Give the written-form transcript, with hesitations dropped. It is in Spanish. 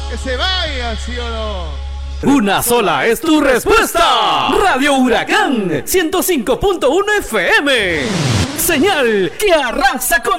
Que se vaya, ¿sí o no? Una sola es tu respuesta. Radio Huracán 105.1 FM. Señal que arrasa con